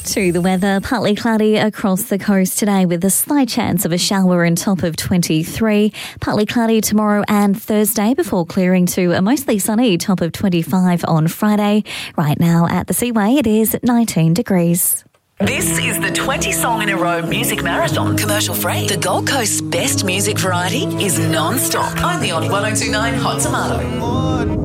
To the weather, partly cloudy across the coast today with a slight chance of a shower and top of 23. Partly cloudy tomorrow and Thursday before clearing to a mostly sunny top of 25 on Friday. Right now at the Seaway, it is 19 degrees. This is the 20 Song in a Row Music Marathon, commercial free. The Gold Coast's best music variety is non-stop. Only on 102.9 Hot Tomato.